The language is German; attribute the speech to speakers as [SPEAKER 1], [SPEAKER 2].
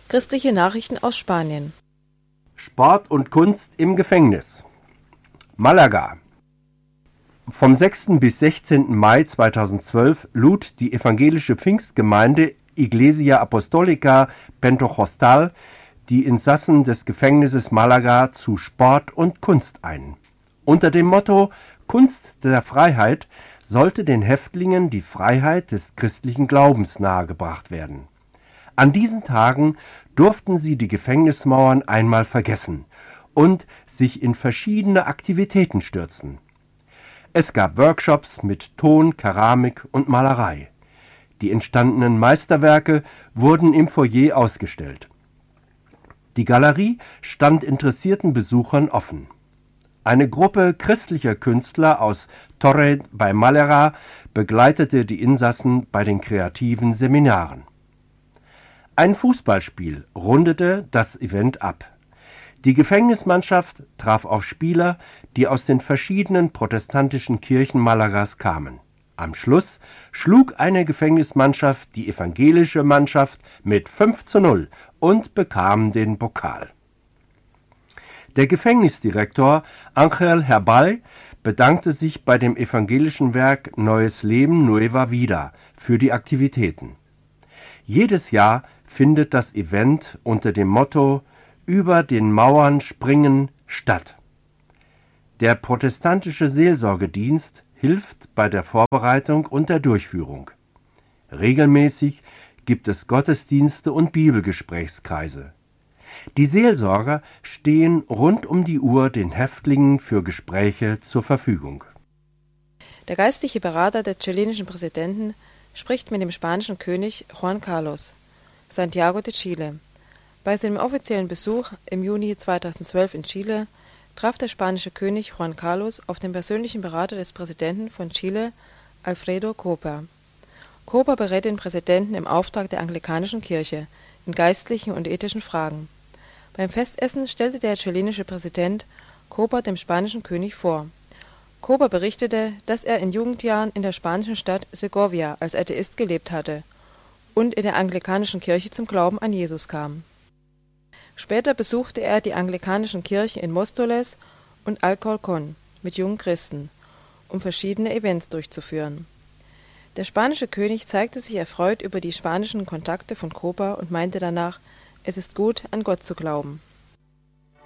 [SPEAKER 1] Christliche Nachrichten aus Spanien.
[SPEAKER 2] Sport und Kunst im Gefängnis. Malaga. Vom 6. bis 16. Mai 2012 lud die evangelische Pfingstgemeinde Iglesia Apostolica Pentecostal die Insassen des Gefängnisses Malaga zu Sport und Kunst ein. Unter dem Motto Kunst der Freiheit sollte den Häftlingen die Freiheit des christlichen Glaubens nahegebracht werden. An diesen Tagen durften sie die Gefängnismauern einmal vergessen und sich in verschiedene Aktivitäten stürzen. Es gab Workshops mit Ton, Keramik und Malerei. Die entstandenen Meisterwerke wurden im Foyer ausgestellt. Die Galerie stand interessierten Besuchern offen. Eine Gruppe christlicher Künstler aus Torre bei Málaga begleitete die Insassen bei den kreativen Seminaren. Ein Fußballspiel rundete das Event ab. Die Gefängnismannschaft traf auf Spieler, die aus den verschiedenen protestantischen Kirchen Malagas kamen. Am Schluss schlug eine Gefängnismannschaft die evangelische Mannschaft mit 5:0 und bekam den Pokal. Der Gefängnisdirektor Ángel Herbal bedankte sich bei dem evangelischen Werk Neues Leben Nueva Vida für die Aktivitäten. Jedes Jahr findet das Event unter dem Motto »Über den Mauern springen« statt. Der protestantische Seelsorgedienst hilft bei der Vorbereitung und der Durchführung. Regelmäßig gibt es Gottesdienste und Bibelgesprächskreise. Die Seelsorger stehen rund um die Uhr den Häftlingen für Gespräche zur Verfügung.
[SPEAKER 1] Der geistliche Berater des chilenischen Präsidenten spricht mit dem spanischen König Juan Carlos, Santiago de Chile. Bei seinem offiziellen Besuch im Juni 2012 in Chile traf der spanische König Juan Carlos auf den persönlichen Berater des Präsidenten von Chile, Alfredo Coper. Coper berät den Präsidenten im Auftrag der anglikanischen Kirche in geistlichen und ethischen Fragen. Beim Festessen stellte der chilenische Präsident Coper dem spanischen König vor. Coper berichtete, dass er in Jugendjahren in der spanischen Stadt Segovia als Atheist gelebt hatte und in der anglikanischen Kirche zum Glauben an Jesus kam. Später besuchte er die anglikanischen Kirchen in Móstoles und Alcorcón mit jungen Christen, um verschiedene Events durchzuführen. Der spanische König zeigte sich erfreut über die spanischen Kontakte von Coper und meinte danach, es ist gut, an Gott zu glauben.